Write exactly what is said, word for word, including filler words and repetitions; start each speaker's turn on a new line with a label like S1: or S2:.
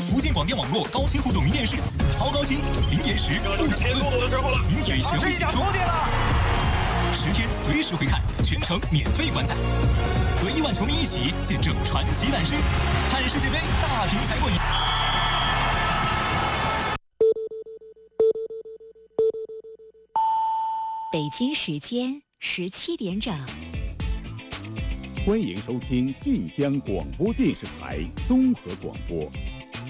S1: 福建广电网络高清互动云电视，超高清，零延时，不抢论，名嘴权威解说，十天随时回看，全程免费观赛，和亿万球迷一起见证传奇诞生，看世界杯大屏才过瘾。
S2: 北京时间十七点整。
S3: 欢迎收听晋江广播电视台综合广播。